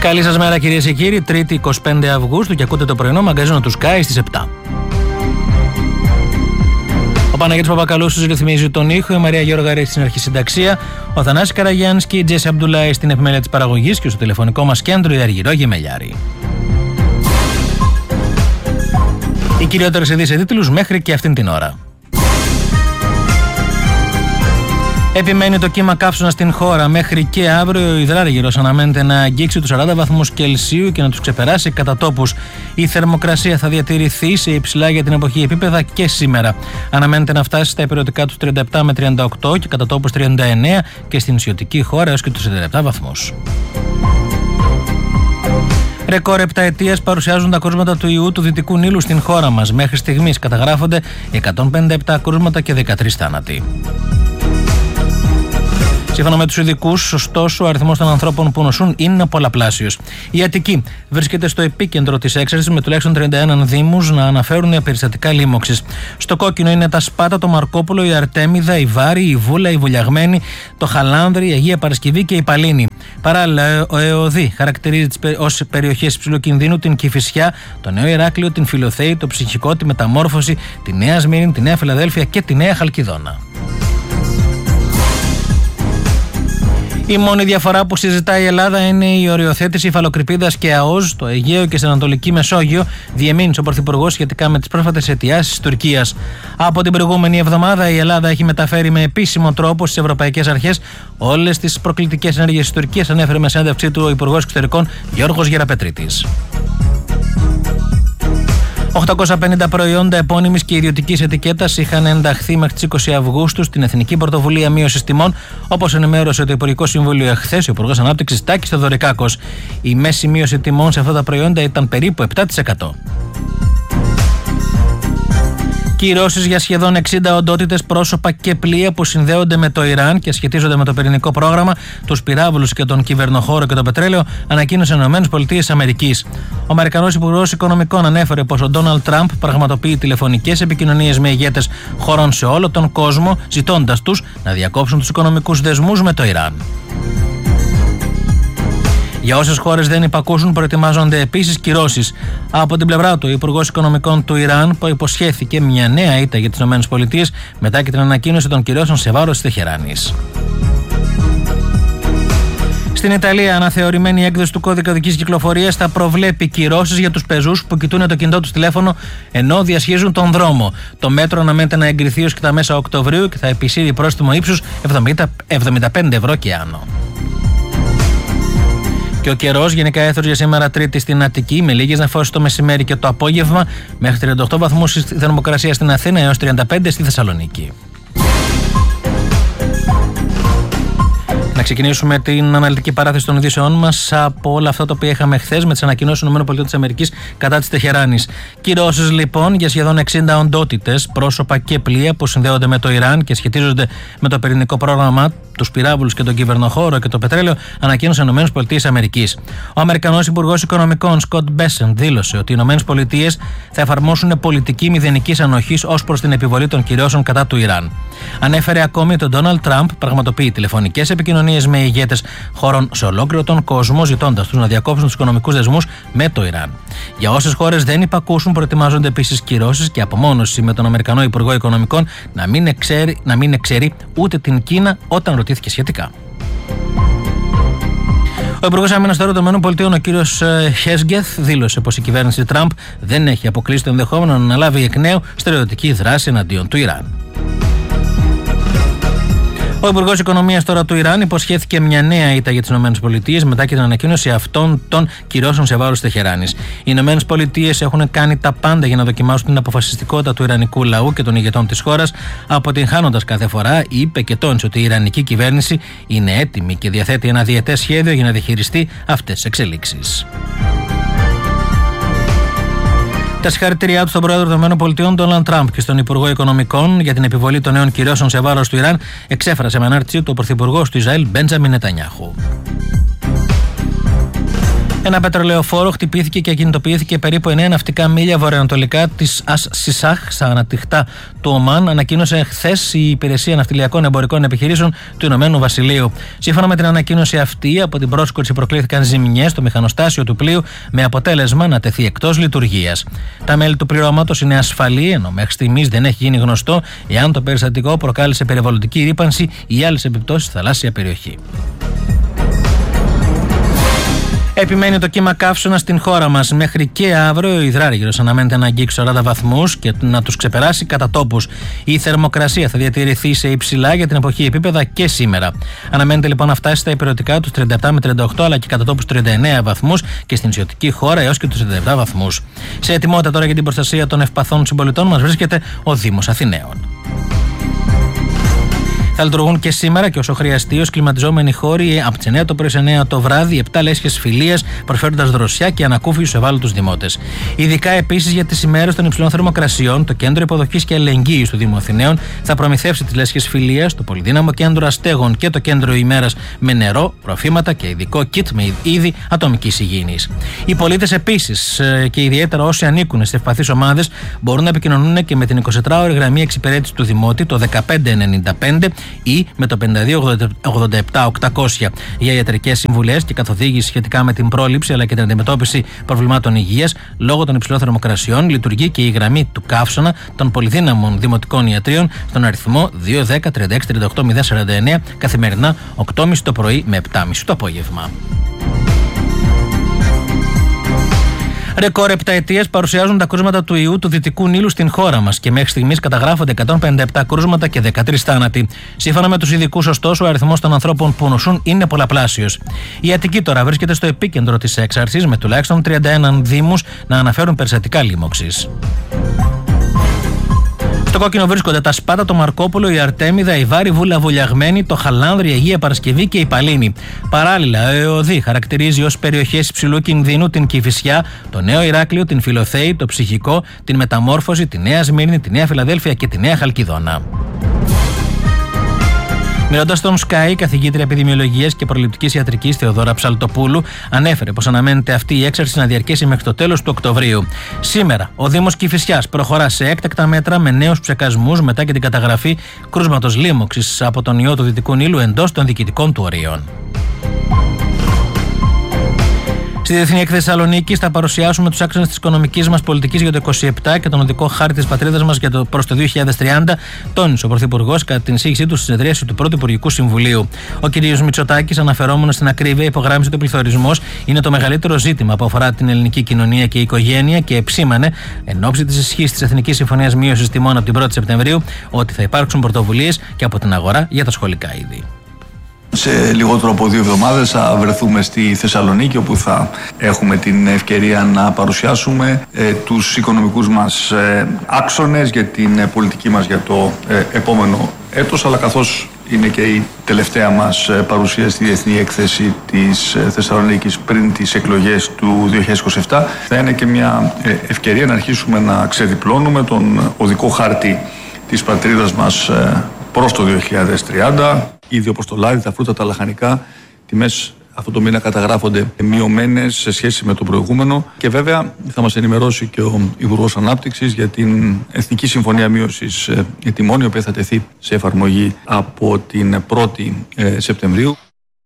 Καλή σας μέρα κυρίες και κύριοι, 3η 25 Αυγούστου και ακούτε το πρωινό μαγκαζίνο του Sky στις 7. Ο Παναγιώτης Παπακαλούσης ρυθμίζει τον ήχο, η Μαρία Γιώργαρη στην αρχισυνταξία, ο Θανάσης Καραγιάννης και η Τζέσι Αμπτουλάη στην επιμέλεια της παραγωγής και στο τηλεφωνικό μας κέντρο η Αργυρό Γεμελιάρη. Οι κυριότερες ειδήσεις τίτλους μέχρι και αυτήν την ώρα. Επιμένει το κύμα καύσωνα στην χώρα. Μέχρι και αύριο ο υδράργυρος αναμένεται να αγγίξει τους 40 βαθμούς Κελσίου και να τους ξεπεράσει κατά τόπους. Η θερμοκρασία θα διατηρηθεί σε υψηλά για την εποχή επίπεδα και σήμερα. Αναμένεται να φτάσει στα υπηρετικά τους 37 με 38 και κατά τόπους 39 και στην νησιωτική χώρα έως και τους 47 βαθμούς. Ρεκόρ επταετίας παρουσιάζουν τα κρούσματα του ιού του Δυτικού Νείλου στην χώρα μας. Μέχρι στιγμής καταγράφονται 157 κρούσματα και 13 θάνατοι. Σύμφωνα με τους ειδικούς, ωστόσο, ο αριθμός των ανθρώπων που νοσούν είναι πολλαπλάσιος. Η Αττική βρίσκεται στο επίκεντρο της έξαρσης με τουλάχιστον 31 δήμους να αναφέρουν περιστατικά λίμωξης. Στο κόκκινο είναι τα Σπάτα, το Μαρκόπουλο, η Αρτέμιδα, η Βάρη, η Βούλα, η Βουλιαγμένη, το Χαλάνδρη, η Αγία Παρασκευή και η Παλίνη. Παράλληλα, ο ΕΟΔΗ χαρακτηρίζει ως περιοχές υψηλού κινδύνου την Κηφισιά, το Νέο Ηράκλειο, την Φιλοθέη, το Ψυχικό, τη Μεταμόρφωση, τη Νέα Σμύρνη, τη Νέα Φιλαδέλφια και τη Νέα Χαλκιδόνα. Η μόνη διαφορά που συζητάει η Ελλάδα είναι η οριοθέτηση υφαλοκρηπίδας και ΑΟΣ στο Αιγαίο και στην Ανατολική Μεσόγειο, διεμήνυσε ο Πρωθυπουργός σχετικά με τις πρόσφατες αιτιάσεις της Τουρκίας. Από την προηγούμενη εβδομάδα η Ελλάδα έχει μεταφέρει με επίσημο τρόπο στις ευρωπαϊκές αρχές όλες τις προκλητικές ενέργειες της Τουρκίας, ανέφερε με συνέντευξή του ο Υπουργός Εξωτερικών Γιώργος Γεραπετρίτης. 850 προϊόντα επώνυμης και ιδιωτικής ετικέτας είχαν ενταχθεί μέχρι τις 20 Αυγούστου στην Εθνική Πρωτοβουλία Μείωσης Τιμών, όπως ενημέρωσε το Υπουργικό Συμβούλιο εχθές ο Υπουργός Ανάπτυξης Τάκης Θεοδωρικάκος. Η μέση μείωση τιμών σε αυτά τα προϊόντα ήταν περίπου 7%. Κυρώσεις για σχεδόν 60 οντότητες, πρόσωπα και πλοία που συνδέονται με το Ιράν και σχετίζονται με το πυρηνικό πρόγραμμα, τους πυράβλους και τον κυβερνοχώρο και το πετρέλαιο, ανακοίνωσε οι ΗΠΑ. Ο Αμερικανός Υπουργός Οικονομικών ανέφερε πως ο Ντόναλντ Τραμπ πραγματοποιεί τηλεφωνικές επικοινωνίες με ηγέτες χωρών σε όλο τον κόσμο, ζητώντας τους να διακόψουν τους οικονομικούς δεσμούς με το Ιράν. Για όσες χώρες δεν υπακούσουν, προετοιμάζονται επίσης κυρώσεις. Από την πλευρά του, ο Υπουργός Οικονομικών του Ιράν υποσχέθηκε μια νέα ήττα για τις ΗΠΑ μετά και την ανακοίνωση των κυρώσεων σε βάρος της Τεχεράνης. Στην Ιταλία, αναθεωρημένη έκδοση του κώδικα οδικής κυκλοφορίας θα προβλέπει κυρώσεις για τους πεζούς που κοιτούν το κινητό τους τηλέφωνο ενώ διασχίζουν τον δρόμο. Το μέτρο αναμένεται να εγκριθεί ως και τα μέσα Οκτωβρίου και θα επισύρει πρόστιμο ύψους 75 ευρώ και άνω. Και ο καιρός γενικά έθωρε για σήμερα Τρίτη στην Αττική με λίγες νεφώσεις το μεσημέρι και το απόγευμα, μέχρι 38 βαθμούς η θερμοκρασία στην Αθήνα έως 35 στη Θεσσαλονίκη. Να ξεκινήσουμε την αναλυτική παράθεση των ειδήσεών μας από όλα αυτά τα οποία είχαμε χθες με τις ανακοινώσεις των ΗΠΑ κατά της Τεχεράνης. Κυρώσεις λοιπόν για σχεδόν 60 οντότητες, πρόσωπα και πλοία που συνδέονται με το Ιράν και σχετίζονται με το πυρηνικό πρόγραμμα, τους πυράβλους και τον κυβερνοχώρο και το πετρέλαιο, ανακοίνωσαν οι ΗΠΑ. Ο Αμερικανός Υπουργός Οικονομικών Σκοτ Μπέσεντ δήλωσε ότι οι ΗΠΑ θα εφαρμόσουν πολιτική μηδενικής ανοχής ως προς την επιβολή των κυρώσεων κατά του Ιράν. Ανέφερε ακόμη ότι ο Ντόναλντ Τραμπ πραγματοποιεί τηλεφωνικές επικοινωνίες με ηγέτες χωρών σε ολόκληρο τον κόσμο, ζητώντας τους να διακόψουν τους οικονομικούς δεσμούς με το Ιράν. Για όσες χώρες δεν υπακούσουν, προετοιμάζονται επίσης κυρώσεις και απομόνωση με τον Αμερικανό Υπουργό Οικονομικών να μην εξαιρεί ούτε την Κίνα όταν ρωτήθηκε σχετικά. Ο Υπουργός Άμυνας των ΗΠΑ, ο κύριος Χέσγκεθ, δήλωσε πως η κυβέρνηση Τραμπ δεν έχει αποκλείσει το ενδεχόμενο να αναλάβει εκ νέου στρατιωτική δράση εναντίον του Ιράν. Ο Υπουργός Οικονομίας τώρα του Ιράν υποσχέθηκε μια νέα ήττα για τις ΗΠΑ μετά και την ανακοίνωση αυτών των κυρώσεων σε βάρος της Τεχεράνης. Οι ΗΠΑ έχουν κάνει τα πάντα για να δοκιμάσουν την αποφασιστικότητα του ιρανικού λαού και των ηγετών της χώρας, αποτυγχάνοντας κάθε φορά, είπε και τόνισε ότι η ιρανική κυβέρνηση είναι έτοιμη και διαθέτει ένα διετές σχέδιο για να διαχειριστεί αυτές τις εξελίξεις. Τα συγχαρητήριά του στον πρόεδρο των ΗΠΑ, Ντόναλντ Τραμπ, και στον Υπουργό Οικονομικών για την επιβολή των νέων κυρώσεων σε βάρος του Ιράν, εξέφρασε με ανάρτησή του ο Πρωθυπουργός του Ισραήλ, Μπέντζαμιν Νετανιάχου. Ένα πετρελαιοφόρο χτυπήθηκε και ακινητοποιήθηκε περίπου 9 ναυτικά μίλια βορειοανατολικά της As-Sisah, στα ανατιχτά του Ομάν, ανακοίνωσε χθες η Υπηρεσία Ναυτιλιακών Εμπορικών Επιχειρήσεων του Ηνωμένου Βασιλείου. Σύμφωνα με την ανακοίνωση αυτή, από την πρόσκοση προκλήθηκαν ζημιές στο μηχανοστάσιο του πλοίου, με αποτέλεσμα να τεθεί εκτός λειτουργίας. Τα μέλη του πληρώματος είναι ασφαλή, ενώ μέχρι στιγμής δεν έχει γίνει γνωστό εάν το περιστατικό προκάλεσε περιβαλλοντική ρύπανση ή άλλες επιπτώσεις στη θαλάσσια περιοχή. Επιμένει το κύμα καύσωνα στην χώρα μας. Μέχρι και αύριο ο υδράργυρος αναμένεται να αγγίξει 40 βαθμούς και να τους ξεπεράσει κατά τόπους. Η θερμοκρασία θα διατηρηθεί σε υψηλά για την εποχή επίπεδα και σήμερα. Αναμένεται λοιπόν να φτάσει στα υπηρετικά τους 37 με 38, αλλά και κατά τόπους 39 βαθμούς και στην νησιωτική χώρα έως και τους 37 βαθμούς. Σε ετοιμότητα τώρα για την προστασία των ευπαθών συμπολιτών μας βρίσκεται ο Δήμος Αθηναίων. Θα λειτουργούν και σήμερα και όσο χρειαστεί ως κλιματιζόμενοι χώροι από τις 9 το πρωί σε 9 το βράδυ, 7 λέσχες φιλίας, προσφέροντας δροσιά και ανακούφιση στους ευάλωτους δημότες. Ειδικά επίσης για τις ημέρες των υψηλών θερμοκρασιών, το Κέντρο Υποδοχής και Αλληλεγγύης του Δήμου Αθηναίων θα προμηθεύσει τις λέσχες φιλίας, το Πολυδύναμο Κέντρο Αστέγων και το Κέντρο ημέρας με νερό, τροφήματα και ειδικό kit με είδη ατομικής υγιεινής. Οι πολίτες επίσης και ιδιαίτερα όσοι ανήκουν σε ευπαθείς ομάδες μπορούν να επικοινωνούν και με την 24ωρη γραμμή εξυπηρέτηση του Δημότη, το 1595, ή με το 5287-800 για ιατρικές συμβουλές και καθοδήγηση σχετικά με την πρόληψη αλλά και την αντιμετώπιση προβλημάτων υγείας. Λόγω των υψηλών θερμοκρασιών λειτουργεί και η γραμμή του καύσωνα των πολυδύναμων δημοτικών ιατρίων στον αριθμό 210 36 38 049 καθημερινά 8.30 το πρωί με 7.30 το απόγευμα. Ρεκόρ επταετίας παρουσιάζουν τα κρούσματα του ιού του Δυτικού Νείλου στην χώρα μας και μέχρι στιγμής καταγράφονται 157 κρούσματα και 13 θάνατοι. Σύμφωνα με τους ειδικούς, ωστόσο, ο αριθμός των ανθρώπων που νοσούν είναι πολλαπλάσιος. Η Αττική τώρα βρίσκεται στο επίκεντρο της έξαρσης, με τουλάχιστον 31 δήμους να αναφέρουν περιστατικά λίμωξης. Στο κόκκινο βρίσκονται τα Σπάτα, το Μαρκόπουλο, η Αρτέμιδα, η Βάρη, Βούλα Βουλιαγμένη, το Χαλάνδρη, η Αγία Παρασκευή και η Παλίνη. Παράλληλα, ο ΕΟΔΗ χαρακτηρίζει ως περιοχές υψηλού κινδύνου την Κηφισιά, το Νέο Ηράκλειο, την Φιλοθέη, το Ψυχικό, την Μεταμόρφωση, τη Νέα Σμύρνη, τη Νέα Φιλαδέλφια και τη Νέα Χαλκιδόνα. Μιλώντας στον Sky, η καθηγήτρια επιδημιολογίας και προληπτικής ιατρικής Θεοδώρα Ψαλτοπούλου ανέφερε πως αναμένεται αυτή η έξαρση να διαρκέσει μέχρι το τέλος του Οκτωβρίου. Σήμερα, ο Δήμος Κηφισιάς προχωρά σε έκτακτα μέτρα με νέους ψεκασμούς μετά και την καταγραφή κρούσματος λίμωξης από τον ιό του Δυτικού Νείλου εντός των διοικητικών του ορίων. Στη Διεθνή Έκθεση Θεσσαλονίκης θα παρουσιάσουμε τους άξονες της οικονομικής μας πολιτικής για το 2027 και τον οδικό χάρτη της πατρίδας μας προς το 2030, τόνισε ο Πρωθυπουργός κατά την εισήγησή του στη συνεδρίαση του Πρώτου Υπουργικού Συμβουλίου. Ο κ. Μητσοτάκης, αναφερόμενος στην ακρίβεια, υπογράμμισε ότι ο πληθωρισμός είναι το μεγαλύτερο ζήτημα που αφορά την ελληνική κοινωνία και οικογένεια και επισήμανε, εν ώψη της ισχύς της Εθνικής Συμφωνίας Μείωσης Τιμών από την 1η Σεπτεμβρίου, ότι θα υπάρξουν πρωτοβουλίες και από την αγορά για τα σχολικά είδη. Σε λιγότερο από 2 εβδομάδες θα βρεθούμε στη Θεσσαλονίκη, όπου θα έχουμε την ευκαιρία να παρουσιάσουμε τους οικονομικούς μας άξονες για την πολιτική μας για το επόμενο έτος, αλλά καθώς είναι και η τελευταία μας παρουσία στη Διεθνή Έκθεση της Θεσσαλονίκης πριν τις εκλογές του 2027, θα είναι και μια ευκαιρία να αρχίσουμε να ξεδιπλώνουμε τον οδικό χάρτη της πατρίδας μας προς το 2030. Ήδη όπως το λάδι, τα φρούτα, τα λαχανικά, τιμές αυτό το μήνα καταγράφονται μειωμένες σε σχέση με το προηγούμενο και βέβαια θα μας ενημερώσει και ο Υπουργός Ανάπτυξης για την Εθνική Συμφωνία Μείωσης Τιμών, η οποία θα τεθεί σε εφαρμογή από την 1η Σεπτεμβρίου.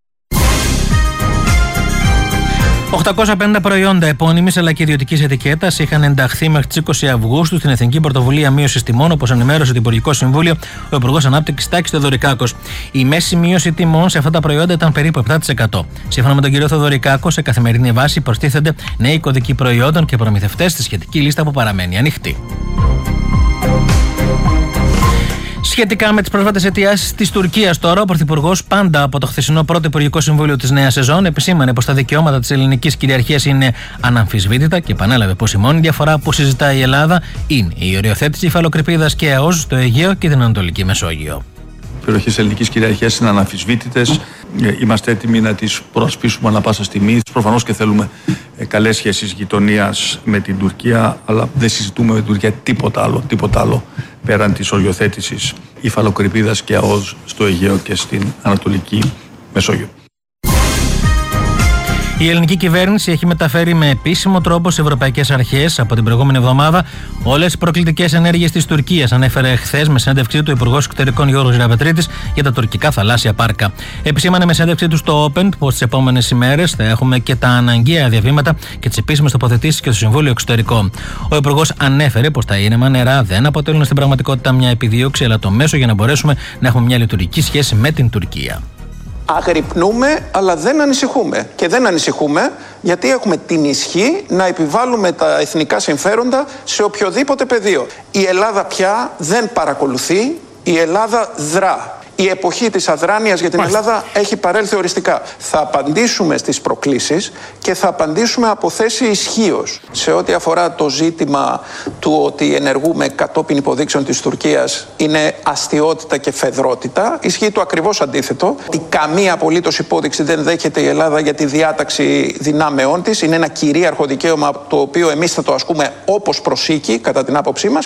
850 προϊόντα επώνυμης αλλά και ιδιωτικής ετικέτας είχαν ενταχθεί μέχρι τις 20 Αυγούστου στην Εθνική Πρωτοβουλία Μείωσης Τιμών, όπως ενημέρωσε το Υπουργικό Συμβούλιο ο Υπουργός Ανάπτυξης Τάκης Θεοδωρικάκος. Η μέση μείωση τιμών σε αυτά τα προϊόντα ήταν περίπου 7%. Σύμφωνα με τον κύριο Θεοδωρικάκο, σε καθημερινή βάση προστίθενται νέοι κωδικοί προϊόντων και προμηθευτές στη σχετική λίστα που παραμένει ανοιχτή. Σχετικά με τις πρόσφατες αιτιάσεις της Τουρκίας, τώρα, ο Πρωθυπουργός, πάντα από το χθεσινό πρώτο Υπουργικό Συμβούλιο της νέας σεζόν, επισήμανε πως τα δικαιώματα της ελληνικής κυριαρχίας είναι αναμφισβήτητα και επανέλαβε πως η μόνη διαφορά που συζητάει η Ελλάδα είναι η οριοθέτηση υφαλοκρηπίδας και ΑΟΣ στο Αιγαίο και την Ανατολική Μεσόγειο. Οι περιοχές ελληνικής κυριαρχίας είναι αναμφισβήτητες. Είμαστε έτοιμοι να τις προασπίσουμε ανά πάσα στιγμή. Προφανώς και θέλουμε καλές σχέσεις γειτονίας με την Τουρκία, αλλά δεν συζητούμε με την Τουρκία τίποτα άλλο πέραν της οριοθέτησης υφαλοκρηπίδας και ΑΟΣ στο Αιγαίο και στην Ανατολική Μεσόγειο. Η ελληνική κυβέρνηση έχει μεταφέρει με επίσημο τρόπο σε ευρωπαϊκές αρχές από την προηγούμενη εβδομάδα όλες τις προκλητικές ενέργειες της Τουρκίας, ανέφερε χθες με συνέντευξή του Υπουργός Εξωτερικών Γιώργος Γεραπετρίτης για τα τουρκικά θαλάσσια πάρκα. Επισήμανε με συνέντευξή του στο Open πως τις επόμενες ημέρες θα έχουμε και τα αναγκαία διαβήματα και τις επίσημες τοποθετήσεις και στο Συμβούλιο Εξωτερικών. Ο Υπουργός ανέφερε πως τα ήρεμα νερά δεν αποτελούν στην πραγματικότητα μια επιδίωξη, αλλά το μέσο για να μπορέσουμε να έχουμε μια λειτουργική σχέση με την Τουρκία. Αγρυπνούμε, αλλά δεν ανησυχούμε. Και δεν ανησυχούμε γιατί έχουμε την ισχύ να επιβάλλουμε τα εθνικά συμφέροντα σε οποιοδήποτε πεδίο. Η Ελλάδα πια δεν παρακολουθεί, η Ελλάδα δρά. Η εποχή της αδράνειας για την Ελλάδα έχει παρέλθει οριστικά. Θα απαντήσουμε στις προκλήσεις και θα απαντήσουμε από θέση ισχύως. Σε ό,τι αφορά το ζήτημα του ότι ενεργούμε κατόπιν υποδείξεων της Τουρκίας είναι αστιότητα και φεδρότητα, ισχύει το ακριβώς αντίθετο. Ότι καμία απολύτως υπόδειξη δεν δέχεται η Ελλάδα για τη διάταξη δυνάμεών της. Είναι ένα κυρίαρχο δικαίωμα το οποίο εμείς θα το ασκούμε όπως προσήκει κατά την άποψή μας.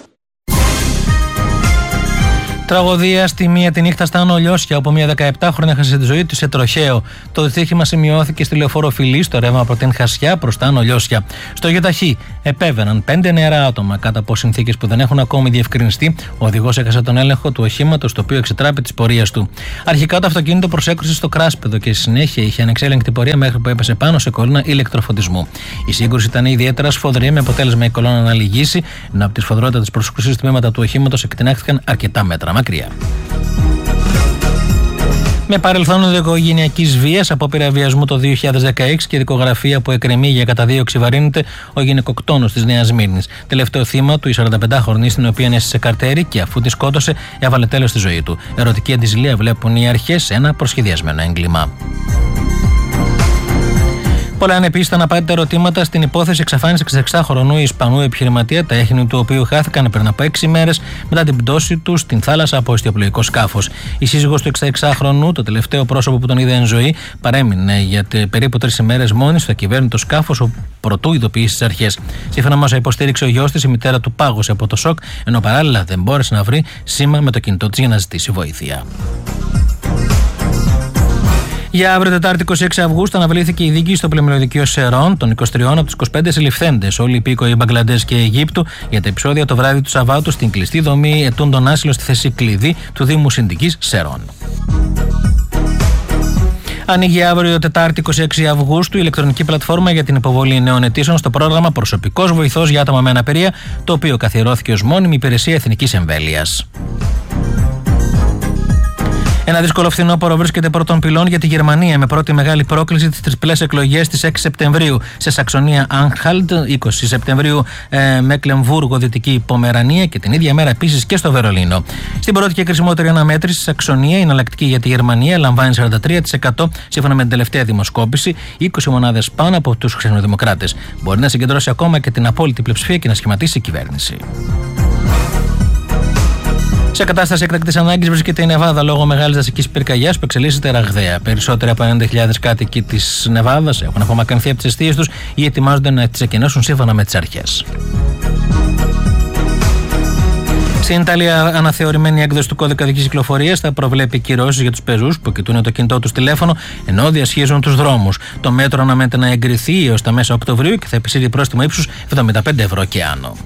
Τραγωδία στη μία τη νύχτα στα Άνω Λιώσια, όπου μια 17χρονη έχασε τη ζωή της σε τροχαίο. Το δυστύχημα σημειώθηκε στη λεωφόρο Φιλή, στο ρεύμα από την Χασιά προς τα Άνω Λιώσια. Στο ΙΟΤΑΧΗ επέβαιναν 5 νεαρά άτομα. Κάτω από συνθήκες που δεν έχουν ακόμη διευκρινιστεί, ο οδηγός έχασε τον έλεγχο του οχήματος, το οποίο εξετράπη της πορείας του. Αρχικά το αυτοκίνητο προσέκρουσε στο κράσπεδο και στη συνέχεια είχε ανεξέλεγκτη πορεία μέχρι που έπεσε πάνω σε κολόνα ηλεκτροφωτισμού. Η σύγκρουση ήταν ιδιαίτερα σφοδρή, με αποτέλεσμα η κολόνα να λυγίσει, ενώ από τη σφοδρότητα της προσέκρουσης τμήματα του οχήματος εκτινάχθηκαν αρκετά μέτρα μακριά. Με παρελθόν οικογενειακής βίας, απόπειρα βιασμού το 2016 και δικογραφία που εκκρεμεί για καταδίωξη βαρύνεται ο γυναικοκτόνος της Νέας Σμύρνης. Τελευταίο θύμα του, η 45χρονη, στην οποία έστησε καρτέρι και αφού τη σκότωσε, έβαλε τέλος στη ζωή του. Ερωτική αντιζηλία βλέπουν οι αρχές σε ένα προσχεδιασμένο έγκλημα. Πολλά είναι επίσης τα αναπάντητα ερωτήματα στην υπόθεση εξαφάνισης 66χρονου Ισπανού επιχειρηματία, τα έχνη του οποίου χάθηκαν πριν από 6 ημέρες μετά την πτώση του στην θάλασσα από ιστιοπλοϊκό σκάφος. Η σύζυγος του 66χρονου, το τελευταίο πρόσωπο που τον είδε εν ζωή, παρέμεινε για περίπου 3 ημέρες μόνη στο ακυβέρνητο σκάφος, προτού ειδοποιήσει τις αρχές. Σύμφωνα με όσα υποστήριξε ο γιος της, η μητέρα του πάγωσε από το σοκ, ενώ παράλληλα δεν μπόρεσε να βρει σήμα με το κινητό της για να ζητήσει βοήθεια. Για αύριο, Τετάρτη 26 Αυγούστου, αναβλήθηκε η δίκη στο πλημμυροδικείο Σερών των 23 από τους 25 συλληφθέντες, όλοι οι υπήκοοι Μπαγκλαντές και Αιγύπτου, για τα επεισόδια το βράδυ του Σαββάτου στην κλειστή δομή ετούντων άσυλο στη θέση κλειδί του Δήμου Συνδικής Σερών. Ανοίγει αύριο, Τετάρτη 26 Αυγούστου, η ηλεκτρονική πλατφόρμα για την υποβολή νέων αιτήσεων στο πρόγραμμα Προσωπικός Βοηθός για άτομα με αναπηρία, το οποίο καθιερώθηκε ως μόνιμη υπηρεσία εθνικής εμβέλειας. Ένα δύσκολο φθινόπωρο βρίσκεται πρώτων πυλών για τη Γερμανία, με πρώτη μεγάλη πρόκληση τις τρισπλές εκλογές στις 6 Σεπτεμβρίου σε Σαξονία Άνχαλτ, 20 Σεπτεμβρίου Μέκλεμβούργο, Δυτική Πομερανία και την ίδια μέρα επίσης και στο Βερολίνο. Στην πρώτη και κρισιμότερη αναμέτρηση στη Σαξονία, η εναλλακτική για τη Γερμανία λαμβάνει 43% σύμφωνα με την τελευταία δημοσκόπηση, 20 μονάδες πάνω από τους χριστιανοδημοκράτες. Μπορεί να συγκεντρώσει ακόμα και την απόλυτη πλειοψηφία και να σχηματίσει κυβέρνηση. Σε κατάσταση έκτακτης ανάγκης βρίσκεται η Νεβάδα λόγω μεγάλης δασικής πυρκαγιάς που εξελίσσεται ραγδαία. Περισσότεροι από 90.000 κάτοικοι της Νεβάδας έχουν απομακρυνθεί από τις αιστείες τους ή ετοιμάζονται να τις εκενώσουν σύμφωνα με τις αρχές. Στην Ιταλία, αναθεωρημένη έκδοση του κώδικα δικής κυκλοφορίας θα προβλέπει κυρώσεις για τους πεζούς που κοιτούν το κινητό τους τηλέφωνο ενώ διασχίζουν τους δρόμους. Το μέτρο αναμένεται να εγκριθεί έως τα μέσα Οκτωβρίου και θα επισύρει πρόστιμο ύψους 75 ευρώ και άνω.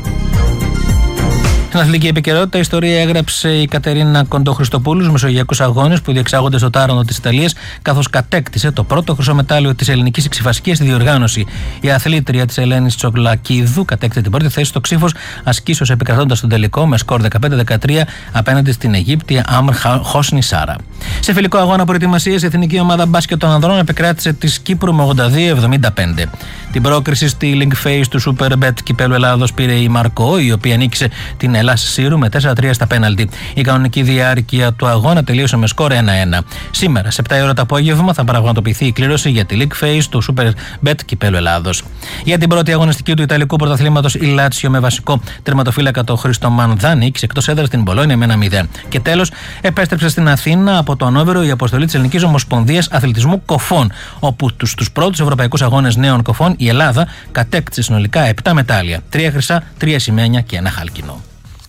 Στην αθλητική επικαιρότητα, η ιστορία έγραψε η Κατερίνα Κοντοχριστοπούλου στους Μεσογειακούς Αγώνες που διεξάγονται στο Τάραντο της Ιταλίας, καθώς κατέκτησε το πρώτο χρυσό μετάλλιο της ελληνικής εξιφασκίας στη διοργάνωση. Η αθλήτρια της Ελένης Τσογλακίδου κατέκτησε την πρώτη θέση στο ξύφος ασκήσεως, επικρατώντας τον τελικό με σκορ 15-13 απέναντι στην Αιγύπτια Άμρ Χόσνη Σάρα. Σε φιλικό αγώνα προετοιμασίας, η εθνική ομάδα μπάσκετ των ανδρών επικράτησε της Κύπρου με 82-75. Την πρόκριση στη Link Phase του Superbet Κυπέλλου Ελλάδος πήρε η Μαρκό, η οποία νίκησε την Ελλάς Σύρου με 4-3 στα πέναλτι. Η κανονική διάρκεια του αγώνα τελείωσε με σκορ 1-1. Σήμερα, σε 7 η ώρα το απόγευμα, θα πραγματοποιηθεί η κλήρωση για τη Link Phase του Superbet Κυπέλλου Ελλάδος. Για την πρώτη αγωνιστική του Ιταλικού Πρωταθλήματος, η Λάτσιο με βασικό τερματοφύλακα το Χρήστο Μανδάνη νίκησε εκτός έδρας την Μπολόνια με 1-0. Και τέλος, επέστρεψε στην Αθήνα από το Ανόβερο η αποστολή της Ελληνικής Ομοσπονδίας Αθλητισμού Κοφών, όπου στους πρώτους ευρωπαϊκούς αγώνες νέων κοφών η Ελλάδα κατέκτησε συνολικά 7 μετάλλια, 3 χρυσά, 3 σημαίνια και 1 χάλκινο.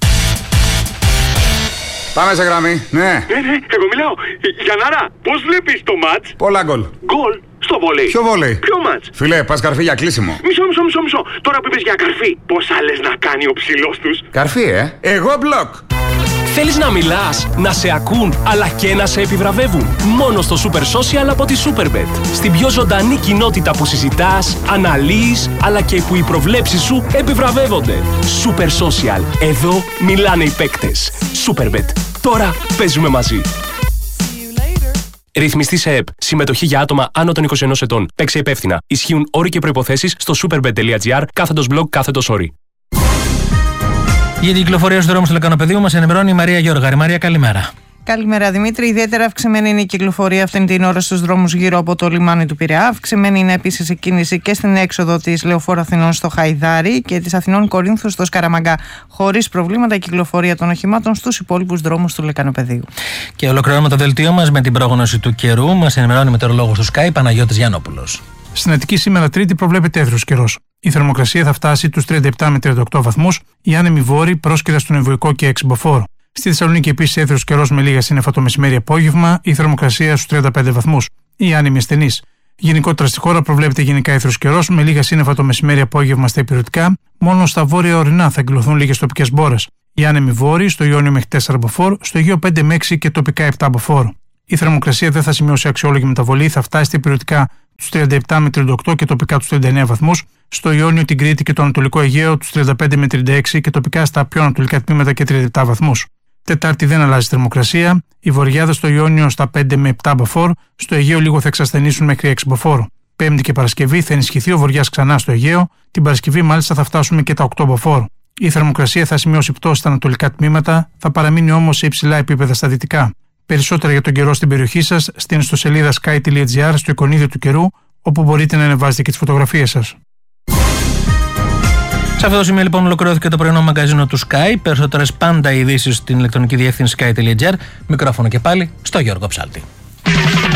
Πάμε σε γραμμή, ναι. Εγώ μιλάω. Γιαννάρα, πώς βλέπεις το μάτς? Πολλά γκολ. Γκολ. Στο βόλεϊ. Ποιο βόλεϊ? Ποιο μάτς? Φίλε, πας καρφί για κλείσιμο. Μισό. Τώρα που είπες για καρφί, πόσα λες να κάνει ο ψηλός τους? Καρφί, Εγώ μπλοκ. Θέλεις να μιλάς, να σε ακούν, αλλά και να σε επιβραβεύουν? Μόνο στο Super Social από τη Superbet. Στην πιο ζωντανή κοινότητα που συζητάς, αναλύεις, αλλά και που οι προβλέψεις σου επιβραβεύονται. Super Social. Εδώ μιλάνε οι παίκτες. Superbet. Τώρα παίζουμε μαζί. Ρυθμιστή σε ΕΠ. Συμμετοχή για άτομα άνω των 21 ετών. Παίξε υπεύθυνα. Ισχύουν όροι και προϋποθέσεις στο superbet.gr/blog/όροι. Για την κυκλοφορία στους δρόμους του Λεκανοπεδίου μας ενημερώνει η Μαρία Γιώργαρη. Μαρία, καλημέρα. Καλημέρα Δημήτρη. Ιδιαίτερα αυξημένη είναι η κυκλοφορία αυτήν την ώρα στους δρόμους γύρω από το λιμάνι του Πειραιά. Αυξημένη είναι επίσης η κίνηση και στην έξοδο της Λεωφόρου Αθηνών στο Χαϊδάρι και της Αθηνών Κορίνθου στο Σκαραμαγκά. Χωρίς προβλήματα η κυκλοφορία των οχημάτων στους υπόλοιπους δρόμους του Λεκανοπεδίου. Και ολοκληρώνουμε το δελτίο μας με την πρόγνωση του καιρού. Μας ενημερώνει μετεωρολόγος του Sky, Παναγιώτης Γιαννόπουλος. Στην Αττική σήμερα Τρίτη προβλέπεται έθρος καιρός. Η θερμοκρασία θα φτάσει τους 37 με 38 βαθμούς, οι άνεμοι βόρειοι πρόσκειρα στον Εμβοϊκό και Εξυμποφόρο. Στη Θεσσαλονίκη επίσης έθρος καιρός με λίγα σύννεφα το μεσημέρι-απόγευμα, η θερμοκρασία στους 35 βαθμούς, οι άνεμοι ασθενείς. Γενικότερα στη χώρα προβλέπεται γενικά έθρος καιρός με λίγα σύννεφα το μεσημέρι-απόγευμα στα υπηρετικά, μόνο στα βόρεια ορεινά θα εκδηλωθούν λίγες τοπικές μπόρες. Οι άνεμοι βόρειοι στο Ιόνιο μέχρι 4 μποφόρ, στο Αιγαίο 5 με 6 και τοπικά 7 μποφόρ. Η θερμοκρασία δεν θα σημειώσει αξιόλογη μεταβολή, θα φτάσει στα υπηρετικά τους 37 με 38 και τοπικά τους 39 βαθμούς, στο Ιόνιο, την Κρήτη και το Ανατολικό Αιγαίο τους 35 με 36 και τοπικά στα πιο ανατολικά τμήματα και 37 βαθμούς. Τετάρτη δεν αλλάζει θερμοκρασία, οι βορειάδες στο Ιόνιο στα 5 με 7 μποφόρ, στο Αιγαίο λίγο θα εξασθενήσουν μέχρι 6 μποφόρ. Πέμπτη και Παρασκευή θα ενισχυθεί ο βοριάς ξανά στο Αιγαίο, την Παρασκευή μάλιστα θα φτάσουμε και τα 8 μποφόρ. Η θερμοκρασία θα σημειώσει πτώση στα ανατολικά τμήματα, θα παραμείνει όμως σε υψηλά επίπεδα στα δυτικά. Περισσότερα για τον καιρό στην περιοχή σας στην ιστοσελίδα sky.gr στο εικονίδιο του καιρού, όπου μπορείτε να ανεβάζετε και τις φωτογραφίες σας. Σε αυτό το σημείο λοιπόν ολοκληρώθηκε το πρωινό μαγκαζίνο του Sky. Περισσότερες πάντα ειδήσεις στην ηλεκτρονική διεύθυνση sky.gr. Μικρόφωνο και πάλι στο Γιώργο Ψάλτη.